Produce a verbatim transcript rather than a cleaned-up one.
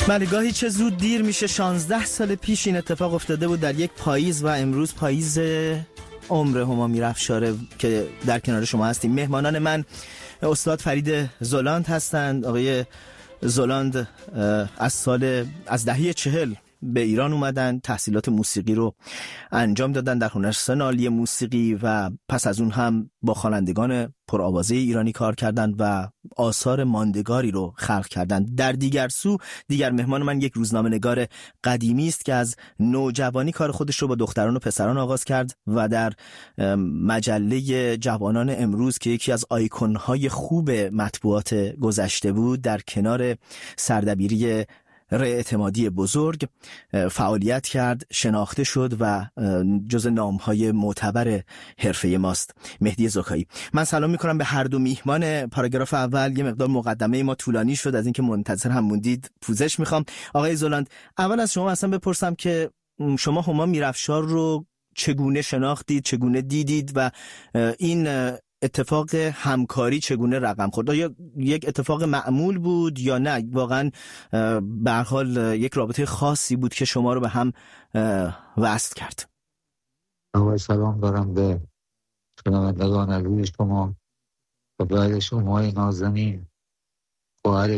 بله، گاهی چه زود دیر میشه. شانزده سال پیش این اتفاق افتاده بود در یک پاییز و امروز پاییز عمر هما میرافشاره که در کنار شما هستیم. مهمانان من استاد فرید زولاند هستند. آقای زولاند از سال از دهه چهل به ایران اومدن، تحصیلات موسیقی رو انجام دادن در هنرستان عالی موسیقی و پس از اون هم با خوانندگان پرآوازه ایرانی کار کردن و آثار ماندگاری رو خلق کردن. در دیگر سو دیگر مهمان من یک روزنامه‌نگار قدیمی است که از نوجوانی کار خودش رو با دختران و پسران آغاز کرد و در مجله جوانان امروز که یکی از آیکون‌های خوب مطبوعات گذشته بود، در کنار سردبیری رای اعتمادی بزرگ فعالیت کرد، شناخته شد و جز نام‌های معتبر حرفه ماست. مهدی زکایی. من سلام می‌کنم به هر دو میهمان. پاراگراف اول یه مقدار مقدمه ما طولانی شد، از اینکه منتظر هم موندید پوزش می‌خوام. آقای زولاند، اول از شما اصلا بپرسم که شما هما میرافشار رو چگونه شناختید، چگونه دیدید و این اتفاق همکاری چگونه رقم خورد؟ آیا یک اتفاق معمول بود یا نه واقعا به هر حال یک رابطه خاصی بود که شما رو به هم وصل کرد؟ آقای سلام دارم به شنوندگان عزیز شما و بعد شما نازنین خواهر